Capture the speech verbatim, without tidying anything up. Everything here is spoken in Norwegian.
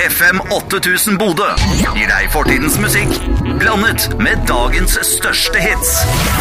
F M åtte tusen Bodø gir deg fortidens musikk blandet med dagens største hits.